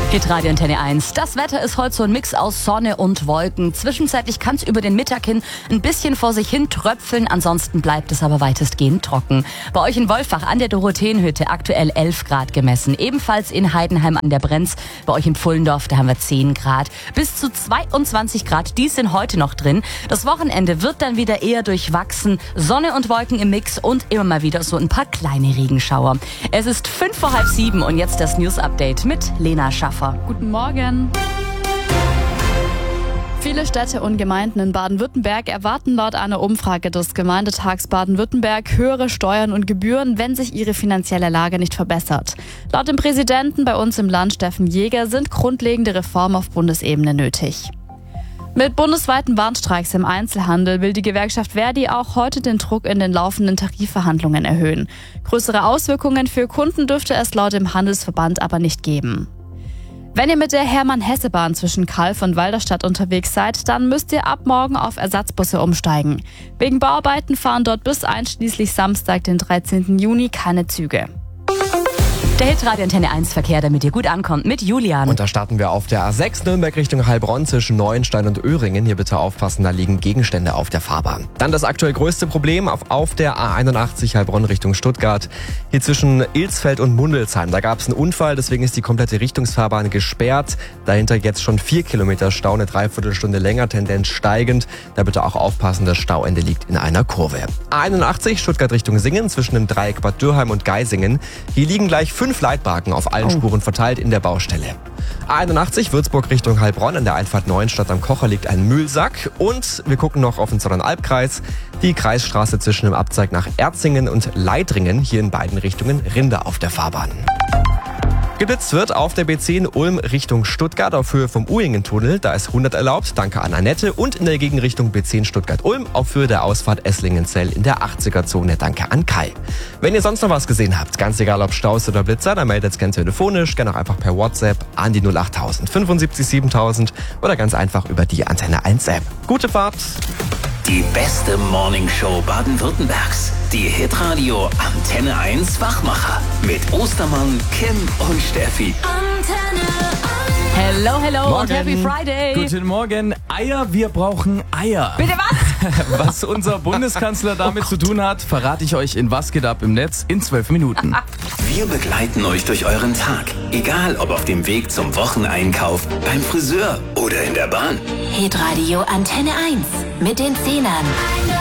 Hitradio Antenne 1. Das Wetter ist heute so ein Mix aus Sonne und Wolken. Zwischenzeitlich kann es über den Mittag hin ein bisschen vor sich hin tröpfeln. Ansonsten bleibt es aber weitestgehend trocken. Bei euch in Wolfach an der Dorotheenhütte aktuell 11 Grad gemessen. Ebenfalls in Heidenheim an der Brenz. Bei euch in Pfullendorf, da haben wir 10 Grad. Bis zu 22 Grad, die sind heute noch drin. Das Wochenende wird dann wieder eher durchwachsen. Sonne und Wolken im Mix und immer mal wieder so ein paar kleine Regenschauer. Es ist 6:55 und jetzt das News-Update mit Lena Schaffer. Guten Morgen. Viele Städte und Gemeinden in Baden-Württemberg erwarten laut einer Umfrage des Gemeindetags Baden-Württemberg höhere Steuern und Gebühren, wenn sich ihre finanzielle Lage nicht verbessert. Laut dem Präsidenten bei uns im Land, Steffen Jäger, sind grundlegende Reformen auf Bundesebene nötig. Mit bundesweiten Warnstreiks im Einzelhandel will die Gewerkschaft Verdi auch heute den Druck in den laufenden Tarifverhandlungen erhöhen. Größere Auswirkungen für Kunden dürfte es laut dem Handelsverband aber nicht geben. Wenn ihr mit der Hermann-Hesse-Bahn zwischen Calw und Walderstadt unterwegs seid, dann müsst ihr ab morgen auf Ersatzbusse umsteigen. Wegen Bauarbeiten fahren dort bis einschließlich Samstag, den 13. Juni, keine Züge. Der Hitradio Antenne 1 Verkehr, damit ihr gut ankommt, mit Julian. Und da starten wir auf der A6 Nürnberg Richtung Heilbronn zwischen Neuenstein und Öhringen. Hier bitte aufpassen, da liegen Gegenstände auf der Fahrbahn. Dann das aktuell größte Problem auf der A81 Heilbronn Richtung Stuttgart. Hier zwischen Ilsfeld und Mundelsheim. Da gab es einen Unfall, deswegen ist die komplette Richtungsfahrbahn gesperrt. Dahinter jetzt schon 4 Kilometer Stau, eine Dreiviertelstunde länger, Tendenz steigend. Da bitte auch aufpassen, das Stauende liegt in einer Kurve. A81 Stuttgart Richtung Singen zwischen dem Dreieck Bad Dürheim und Geisingen. Hier liegen gleich 5 Leitbalken auf allen Spuren verteilt in der Baustelle. A81 Würzburg Richtung Heilbronn, an der Einfahrt Neuenstadt am Kocher liegt ein Müllsack. Und wir gucken noch auf den Zollernalbkreis. Die Kreisstraße zwischen dem Abzweig nach Erzingen und Leitringen, hier in beiden Richtungen Rinder auf der Fahrbahn. Geblitzt wird auf der B10 Ulm Richtung Stuttgart auf Höhe vom Uhingen-Tunnel. Da ist 100 erlaubt, danke an Annette. Und in der Gegenrichtung B10 Stuttgart-Ulm auf Höhe der Ausfahrt Esslingenzell in der 80er-Zone, danke an Kai. Wenn ihr sonst noch was gesehen habt, ganz egal ob Staus oder Blitzer, dann meldet es gerne telefonisch, gerne auch einfach per WhatsApp an die 08000 75 7000 oder ganz einfach über die Antenne 1 App. Gute Fahrt! Die beste Morningshow Baden-Württembergs. Die Hitradio Antenne 1 Wachmacher. Mit Ostermann, Kim und Steffi. Antenne 1. Hello, hello Morgen. und Happy Friday. Guten Morgen. Eier, wir brauchen Eier. Bitte was? Was unser Bundeskanzler damit zu tun hat, verrate ich euch in Was geht ab im Netz in 12 Minuten. Wir begleiten euch durch euren Tag. Egal ob auf dem Weg zum Wocheneinkauf, beim Friseur oder in der Bahn. Hitradio Antenne 1 mit den Zehnern.